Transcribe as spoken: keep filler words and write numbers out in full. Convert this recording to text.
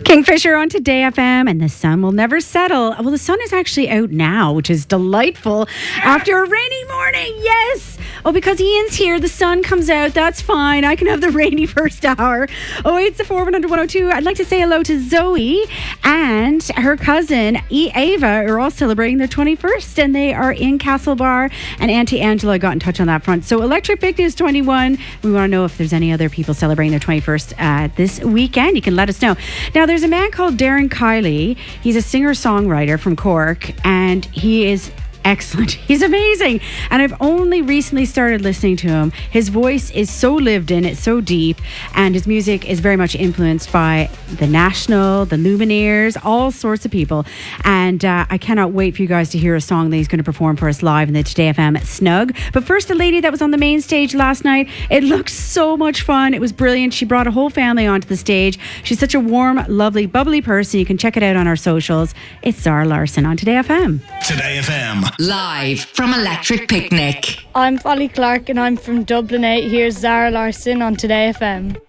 Kingfisher on Today F M, and the sun will never settle. Well, the sun is actually out now, which is delightful after a rainy morning. Yes. Oh, because Ian's here, the sun comes out. That's fine. I can have the rainy first hour. Oh, it's the four one hundred one oh two. I'd like to say hello to Zoe and her cousin E. Ava are all celebrating their twenty-first, and they are in Castlebar. And Auntie Angela got in touch on that front. So Electric Big News twenty-one. We want to know if there's any other people celebrating their twenty-first uh, this weekend. You can let us know. Now, there's a man called Darren Kiley. He's a singer-songwriter from Cork, and he is excellent. He's amazing. And I've only recently started listening to him. His voice is so lived in, it's so deep, and his music is very much influenced by The National, The Lumineers, all sorts of people. And uh, I cannot wait for you guys to hear a song that he's going to perform for us live in the Today F M Snug. But first, the lady that was on the main stage last night, it looked so much fun. It was brilliant. She brought a whole family onto the stage. She's such a warm, lovely, bubbly person. You can check it out on our socials. It's Zara Larson on Today F M. Today F M. Live from Electric Picnic. I'm Polly Clark and I'm from Dublin eight. Here's Zara Larson on Today F M.